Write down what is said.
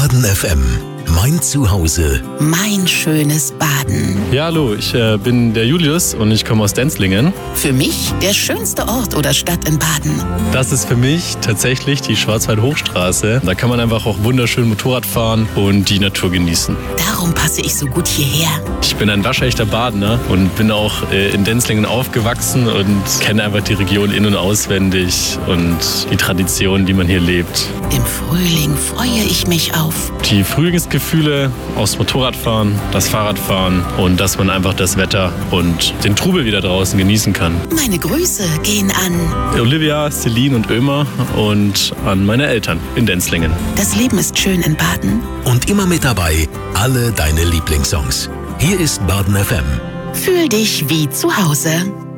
Baden FM. Mein Zuhause. Mein schönes Baden. Ja, hallo, ich bin der Julius und ich komme aus Denzlingen. Für mich der schönste Ort oder Stadt in Baden. Das ist für mich tatsächlich die Schwarzwald-Hochstraße. Da kann man einfach auch wunderschön Motorrad fahren und die Natur genießen. Darum passe ich so gut hierher. Ich bin ein waschechter Badener und bin auch in Denzlingen aufgewachsen und kenne einfach die Region in- und auswendig und die Tradition, die man hier lebt. Im Frühling freue ich mich auf Die Frühlingsgefühle aus Motorradfahren, das Fahrradfahren und dass man einfach das Wetter und den Trubel wieder draußen genießen kann. meine Grüße gehen an. Olivia, Celine und Ömer und an meine Eltern in Denzlingen. Das Leben ist schön in Baden. Und immer mit dabei alle deine Lieblingssongs. Hier ist Baden FM. Fühl dich wie zu Hause.